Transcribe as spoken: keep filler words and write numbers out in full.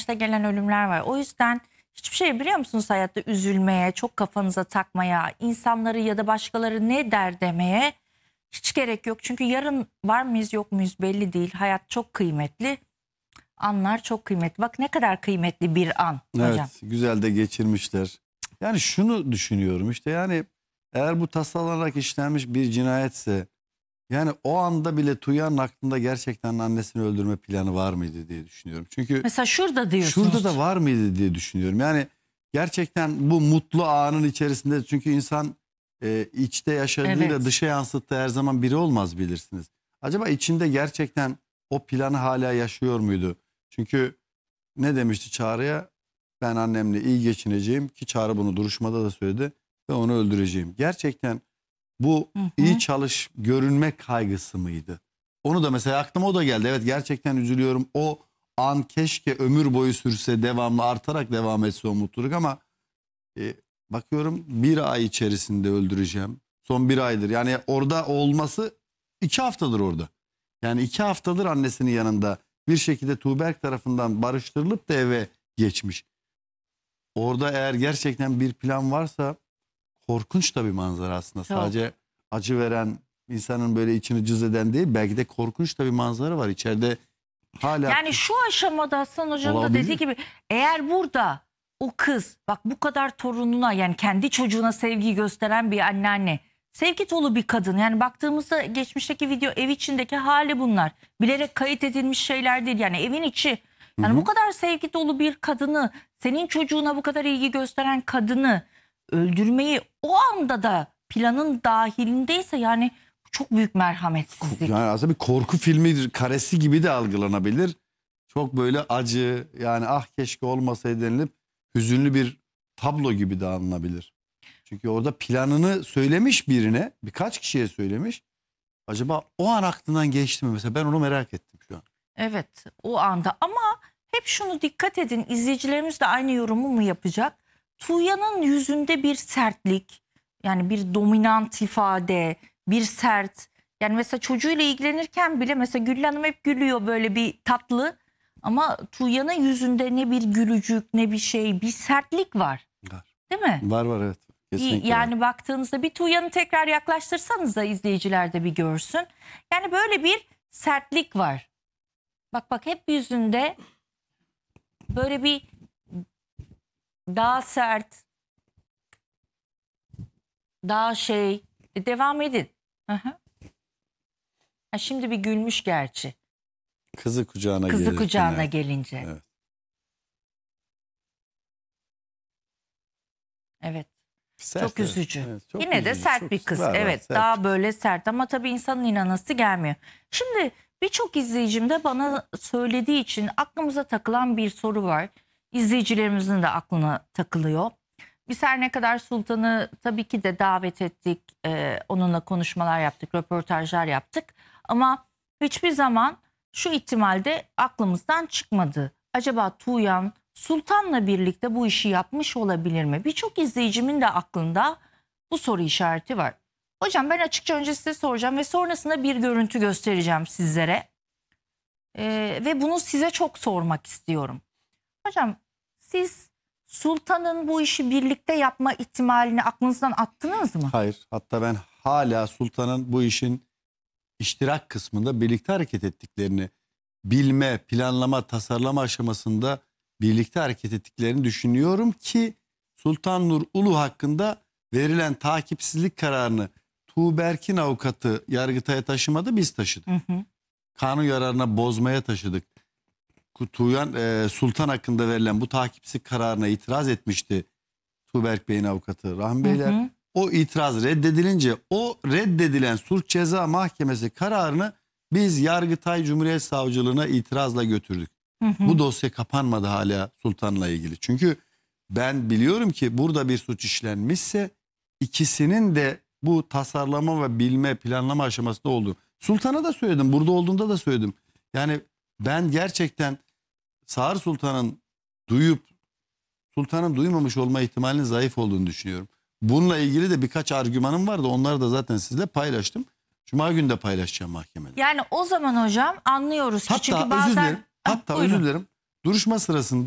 yaşta gelen ölümler var. O yüzden hiçbir şey biliyor musunuz hayatta üzülmeye, çok kafanıza takmaya, insanları ya da başkaları ne der demeye hiç gerek yok. Çünkü yarın var mıyız yok muyuz belli değil. Hayat çok kıymetli. Anlar çok kıymetli. Bak ne kadar kıymetli bir an hocam. Evet, güzel de geçirmişler. Yani şunu düşünüyorum işte, yani eğer bu tasarlanarak işlenmiş bir cinayetse, yani o anda bile Tuğya'nın aklında gerçekten annesini öldürme planı var mıydı diye düşünüyorum. Çünkü Mesela şurada diyorsunuz. şurada da var mıydı diye düşünüyorum. Yani gerçekten bu mutlu anın içerisinde, çünkü insan e, içte yaşadığıyla Evet. dışa yansıttığı her zaman biri olmaz, bilirsiniz. Acaba içinde gerçekten o planı hala yaşıyor muydu? Çünkü ne demişti Çağrı'ya? Ben annemle iyi geçineceğim, ki Çağrı bunu duruşmada da söyledi, ve onu öldüreceğim. Gerçekten bu Hı hı. iyi çalış, görünmek kaygısı mıydı? Onu da mesela aklıma o da geldi. Evet, gerçekten üzülüyorum. O an keşke ömür boyu sürse, devamlı artarak devam etse o mutluluk, ama e, bakıyorum bir ay içerisinde öldüreceğim. Son bir aydır. Yani orada olması iki haftadır orada. Yani iki haftadır annesinin yanında bir şekilde Tuğberk tarafından barıştırılıp da eve geçmiş. Orada eğer gerçekten bir plan varsa korkunç da bir manzara aslında. Çok. Sadece acı veren, insanın böyle içini cız eden değil, belki de korkunç da bir manzara var içeride hala. Yani şu aşamada Hasan Hocam da Olabilir. dediği gibi, eğer burada o kız bak bu kadar torununa, yani kendi çocuğuna sevgi gösteren bir anneanne, sevgi dolu bir kadın. Yani baktığımızda geçmişteki video, ev içindeki hali bunlar. Bilerek kayıt edilmiş şeyler değil, yani evin içi. Yani Hı hı. bu kadar sevgi dolu bir kadını, senin çocuğuna bu kadar ilgi gösteren kadını öldürmeyi o anda da planın dahilindeyse, yani çok büyük merhametsizlik. Yani aslında bir korku filmi karesi gibi de algılanabilir. Çok böyle acı, yani ah keşke olmasaydı denilip hüzünlü bir tablo gibi de alınabilir. Çünkü orada planını söylemiş birine, birkaç kişiye söylemiş. Acaba o an aklından geçti mi mesela, ben onu merak ettim şu an. Evet, o anda, ama hep şunu dikkat edin, izleyicilerimiz de aynı yorumu mu yapacak? Tuğya'nın yüzünde bir sertlik, yani bir dominant ifade, bir sert. Yani mesela çocuğuyla ilgilenirken bile mesela Güllü Hanım hep gülüyor, böyle bir tatlı, ama Tuğya'nın yüzünde ne bir gülücük ne bir şey, bir sertlik var, Var. değil mi? Var var evet. Kesinlikle Yani var. baktığınızda bir Tuğya'nı tekrar yaklaştırsanız da izleyiciler de bir görsün. Yani böyle bir sertlik var. Bak bak, hep yüzünde böyle bir daha sert, daha şey. E, devam edin. Hı hı. Ha, şimdi bir gülmüş gerçi. Kızı kucağına Kızı gelirken, kucağına evet. gelince. Evet. Evet. Sert, Çok evet. üzücü. Evet, çok Yine de üzücü, sert çok- bir kız. var, var, Evet, sert daha bir kız. böyle sert, ama tabii insanın inanası gelmiyor. Şimdi birçok izleyicim de bana söylediği için aklımıza takılan bir soru var. İzleyicilerimizin de aklına takılıyor. Biz her ne kadar Sultan'ı tabii ki de davet ettik, e, onunla konuşmalar yaptık, röportajlar yaptık. Ama hiçbir zaman şu ihtimal de aklımızdan çıkmadı. Acaba Tuğyan Sultan'la birlikte bu işi yapmış olabilir mi? Birçok izleyicimin de aklında bu soru işareti var. Hocam ben açıkça önce size soracağım ve sonrasında bir görüntü göstereceğim sizlere. Ee, ve bunu size çok sormak istiyorum. Hocam siz Sultan'ın bu işi birlikte yapma ihtimalini aklınızdan attınız mı? Hayır. Hatta ben hala Sultan'ın bu işin iştirak kısmında birlikte hareket ettiklerini, bilme, planlama, tasarlama aşamasında birlikte hareket ettiklerini düşünüyorum ki Sultan Nur Ulu hakkında verilen takipsizlik kararını Tuğberk'in avukatı Yargıtay'a taşımadı, biz taşıdık. Hı hı. Kanun yararına bozmaya taşıdık. Tuğyan e, Sultan hakkında verilen bu takipsizlik kararına itiraz etmişti Tuğberk Bey'in avukatı Rahmi Beyler. Hı hı. O itiraz reddedilince o reddedilen Sulh Ceza Mahkemesi kararını biz Yargıtay Cumhuriyet Savcılığına itirazla götürdük. Hı hı. Bu dosya kapanmadı hala Sultan'la ilgili. Çünkü ben biliyorum ki burada bir suç işlenmişse ikisinin de bu tasarlama ve bilme, planlama aşamasında olduğu. Sultan'a da söyledim, burada olduğunda da söyledim. Yani ben gerçekten Sağır Sultan'ın duyup Sultan'ın duymamış olma ihtimalinin zayıf olduğunu düşünüyorum. Bununla ilgili de birkaç argümanım vardı. Onları da zaten sizle paylaştım. Cuma günü de paylaşacağım mahkemede. Yani o zaman hocam anlıyoruz ki, Hatta çünkü özür bazen... dilerim. Hatta Ah, buyurun. özür dilerim. Duruşma sırasında